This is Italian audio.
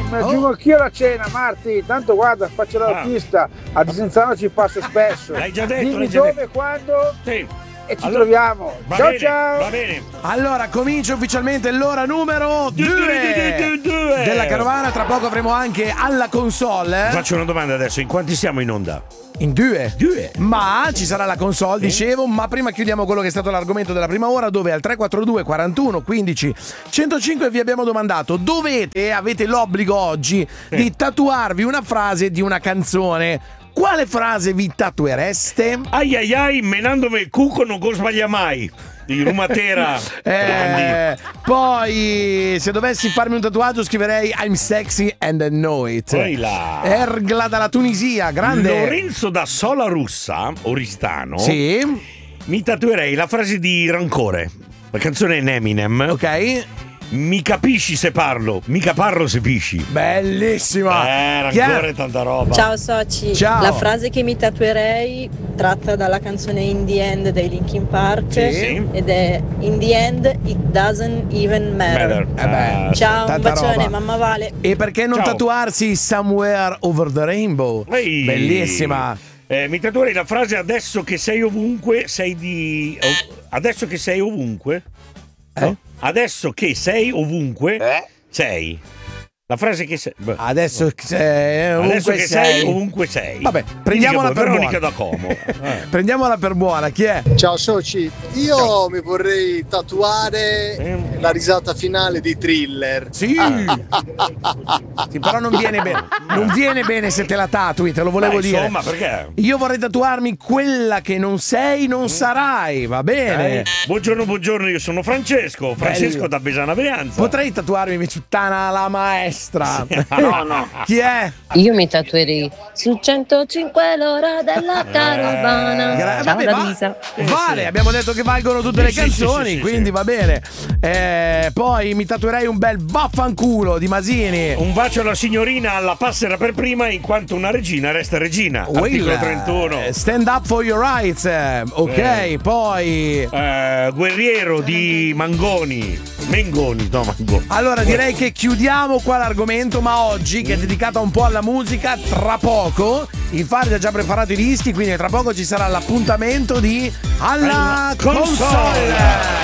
mi aggiungo anch'io alla cena, Marti. Tanto guarda, faccio l'autista, a Desenzano ci passo spesso. L'hai già detto, Dimmi l'hai già dove, detto. quando Sì. e ci troviamo. Va Ciao bene, ciao. va bene. Allora, comincia ufficialmente l'ora numero 2 della carovana. Tra poco avremo anche alla console. Faccio una domanda adesso, in quanti siamo in onda? In due. Due. Ma ci sarà la console, dicevo. Ma prima chiudiamo quello che è stato l'argomento della prima ora, dove al 342 41 15 105 vi abbiamo domandato: avete l'obbligo oggi di tatuarvi una frase di una canzone. Quale frase vi tatuereste? Ai ai ai, menandomi il cuco non go sbaglia mai. Di Rumatera. Poi se dovessi farmi un tatuaggio scriverei I'm sexy and I know it. Poi là. Ergla dalla Tunisia, grande. Lorenzo da Sola Russa, Oristano. Sì. Mi tatuerei la frase di Rancore. La canzone è Eminem. Ok. Mi capisci se parlo, mica parlo se pisci. Bellissima. Rancore è tanta roba. Ciao soci, Ciao. La frase che mi tatuerei tratta dalla canzone In the End dei Linkin Park Sì. ed è In the End it doesn't even matter. Ciao, un tanta bacione, roba. mamma Vale. E perché non Ciao. tatuarsi Somewhere Over the Rainbow? Ehi. Bellissima. Mi tatuerei la frase adesso che sei ovunque, sei di... adesso che sei ovunque? No? Adesso che sei ovunque, sei. La frase che sei... Adesso che sei Adesso che sei ovunque sei. Vabbè, prendiamola per Veronica buona. da Como. Prendiamola per buona, chi è? Ciao soci, io mi vorrei tatuare la risata finale di Thriller. Sì. Sì, però non viene bene. Non viene bene se te la tatui, te lo volevo Beh, dire. insomma, perché? Io vorrei tatuarmi quella che non sei, non sarai, va bene? Buongiorno, io sono Francesco Bello. da Besana Brianza. Potrei tatuarmi invece Tana la maestra. No. Chi è? Io mi tatuerei su 105 l'ora della carovana. Ciao Vabbè, da Lisa. Vale, abbiamo detto che valgono tutte le Sì, canzoni, sì, quindi va bene. Poi mi tatuerei un bel vaffanculo di Masini. Un bacio alla signorina, alla passera per prima, in quanto una regina resta regina. Articolo 31. Stand up for your rights. Ok, poi Guerriero di Mangoni. Mengoni. allora direi che chiudiamo qua l'argomento, ma oggi che è dedicata un po' alla musica, tra poco il Fardi ha già preparato i dischi, quindi tra poco ci sarà l'appuntamento di Alla Console.